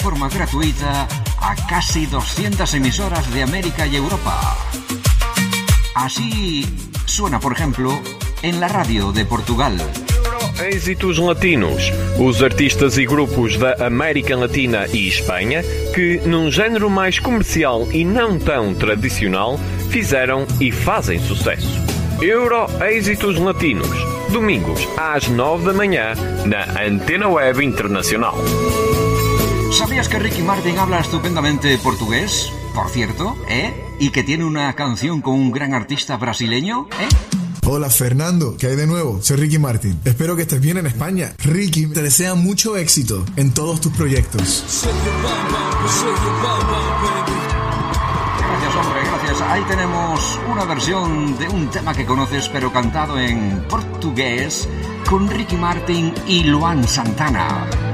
forma gratuita a casi 200 emisoras de América y Europa. Así suena, por ejemplo, en la radio de Portugal. Êxitos latinos, os artistas e grupos da América Latina e Espanha que, num género mais comercial e não tão tradicional, fizeram e fazem sucesso. Euro Êxitos Latinos, domingos às 9 da manhã na Antena Web Internacional. ¿Sabías que Ricky Martin habla estupendamente portugués? Por cierto, y que tiene una canción con un gran artista brasileño, Hola Fernando, ¿qué hay de nuevo? Soy Ricky Martin. Espero que estés bien en España. Ricky te desea mucho éxito en todos tus proyectos. Gracias, hombre, gracias. Ahí tenemos una versión de un tema que conoces, pero cantado en portugués, con Ricky Martin y Luan Santana.